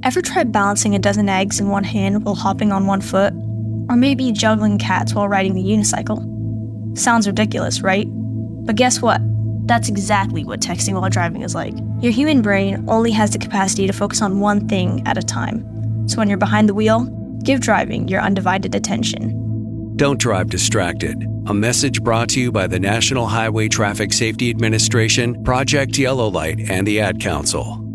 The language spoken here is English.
Ever try balancing a dozen eggs in one hand while hopping on one foot? Or maybe juggling cats while riding the unicycle? Sounds ridiculous, right? But guess what? That's exactly what texting while driving is like. Your human brain only has the capacity to focus on one thing at a time. So when you're behind the wheel, give driving your undivided attention. Don't drive distracted. A message brought to you by the National Highway Traffic Safety Administration, Project Yellow Light, and the Ad Council.